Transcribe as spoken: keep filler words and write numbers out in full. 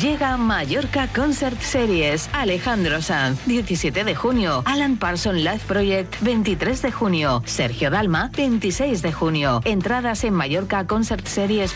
Llega Mallorca Concert Series. Alejandro Sanz, diecisiete de junio. Alan Parsons Live Project, veintitrés de junio. Sergio Dalma, veintiséis de junio. Entradas en mallorca concert series